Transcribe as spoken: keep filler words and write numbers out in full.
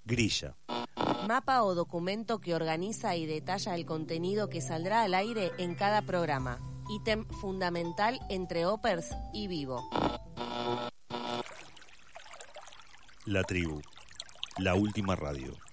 Grilla. Mapa o documento que organiza y detalla el contenido que saldrá al aire en cada programa. Ítem fundamental entre Opers y Vivo. La Tribu. La última radio.